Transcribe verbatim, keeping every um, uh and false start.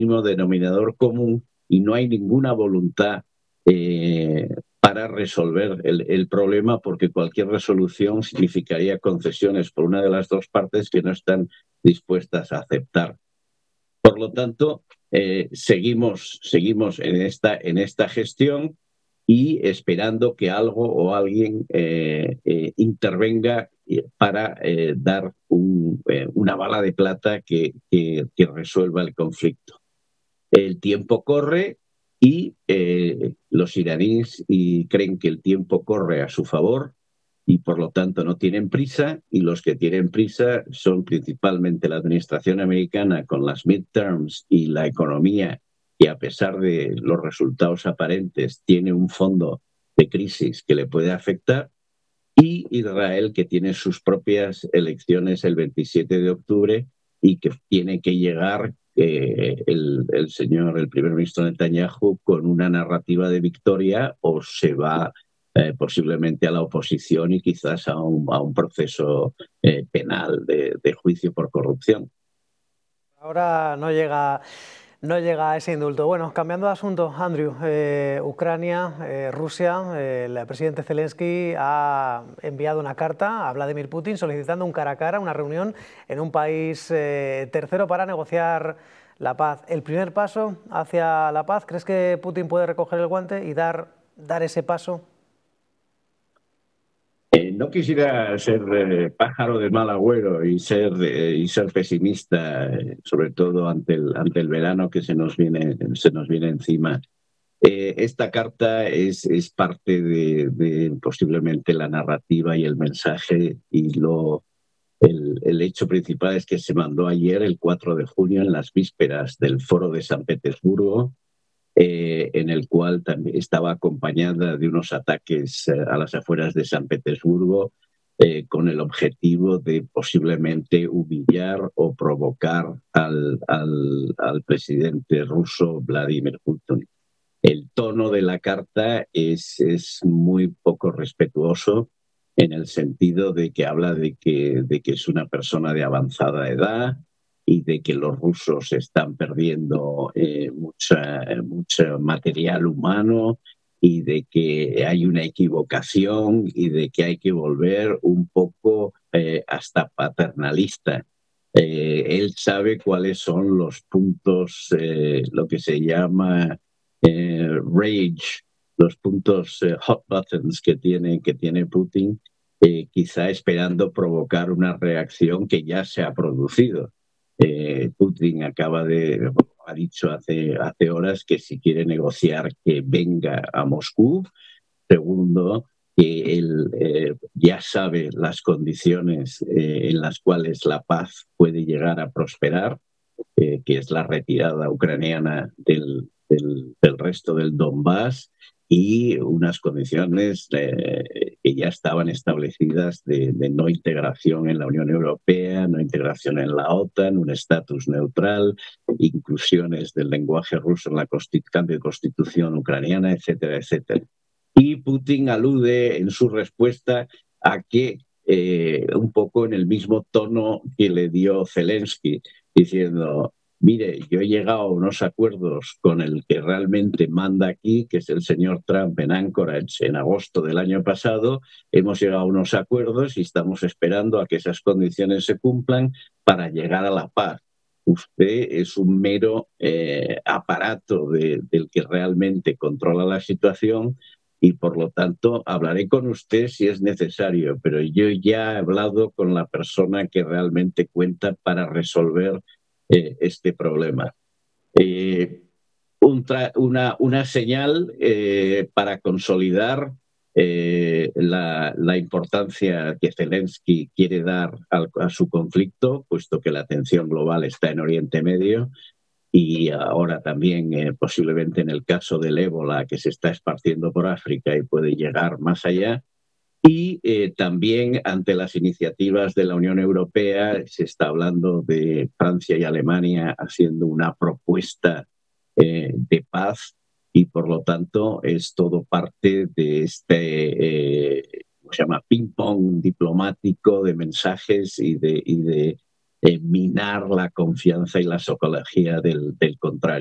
mínimo denominador común y no hay ninguna voluntad eh, para resolver el, el problema, porque cualquier resolución significaría concesiones por una de las dos partes que no están dispuestas a aceptar. Por lo tanto, eh, seguimos, seguimos en esta, en esta gestión y esperando que algo o alguien eh, eh, intervenga para eh, dar un, eh, una bala de plata que, que, que resuelva el conflicto. El tiempo corre y eh, los iraníes y creen que el tiempo corre a su favor y por lo tanto no tienen prisa, y los que tienen prisa son principalmente la administración americana con las midterms y la economía, que a pesar de los resultados aparentes tiene un fondo de crisis que le puede afectar, y Israel, que tiene sus propias elecciones el veintisiete de octubre y que tiene que llegar eh, el, el señor, el primer ministro Netanyahu, con una narrativa de victoria, o se va eh, posiblemente a la oposición y quizás a un, a un proceso eh, penal de, de juicio por corrupción. Ahora no llega, no llega a ese indulto. Bueno, cambiando de asunto, Andrew, eh, Ucrania, eh, Rusia, eh, el presidente Zelensky ha enviado una carta a Vladimir Putin solicitando un cara a cara, una reunión en un país eh, tercero para negociar la paz. El primer paso hacia la paz, ¿crees que Putin puede recoger el guante y dar, dar ese paso? Eh, no quisiera ser eh, pájaro de mal agüero y ser, eh, y ser pesimista, eh, sobre todo ante el, ante el verano que se nos viene, se nos viene encima. Eh, esta carta es, es parte de, de posiblemente la narrativa y el mensaje, y lo, el, el hecho principal es que se mandó ayer, el cuatro de junio, en las vísperas del Foro de San Petersburgo, eh, en el cual también estaba acompañada de unos ataques eh, a las afueras de San Petersburgo, eh, con el objetivo de posiblemente humillar o provocar al, al, al presidente ruso Vladimir Putin. El tono de la carta es, es muy poco respetuoso, en el sentido de que habla de que, de que es una persona de avanzada edad y de que los rusos están perdiendo eh, mucha, mucho material humano, y de que hay una equivocación y de que hay que volver un poco eh, hasta paternalista. Eh, él sabe cuáles son los puntos, eh, lo que se llama eh, rage, los puntos eh, hot buttons que tiene, que tiene Putin, eh, quizá esperando provocar una reacción que ya se ha producido. Eh, Putin acaba de, ha dicho hace, hace horas que si quiere negociar, que venga a Moscú. Segundo, que él eh, ya sabe las condiciones eh, en las cuales la paz puede llegar a prosperar, eh, que es la retirada ucraniana del, del, del resto del Donbass, y unas condiciones eh, que ya estaban establecidas de, de no integración en la Unión Europea, no integración en la OTAN, un estatus neutral, inclusiones del lenguaje ruso en la constitu cambio de constitución ucraniana, etcétera, etcétera. Y Putin alude en su respuesta a que, eh, un poco en el mismo tono que le dio Zelensky, diciendo: mire, yo he llegado a unos acuerdos con el que realmente manda aquí, que es el señor Trump, en Anchorage en agosto del año pasado. Hemos llegado a unos acuerdos y estamos esperando a que esas condiciones se cumplan para llegar a la paz. Usted es un mero eh, aparato de, del que realmente controla la situación, y por lo tanto hablaré con usted si es necesario, pero yo ya he hablado con la persona que realmente cuenta para resolver eh, este problema. Eh, un una, una señal eh, para consolidar eh, la, la importancia que Zelensky quiere dar al, a su conflicto, puesto que la atención global está en Oriente Medio, y ahora también eh, posiblemente en el caso del ébola, que se está esparciendo por África y puede llegar más allá. Y eh, también ante las iniciativas de la Unión Europea, se está hablando de Francia y Alemania haciendo una propuesta eh, de paz, y por lo tanto es todo parte de este, eh, ¿cómo se llama?, ping-pong diplomático de mensajes y de, y de eh, minar la confianza y la psicología del, del contrario.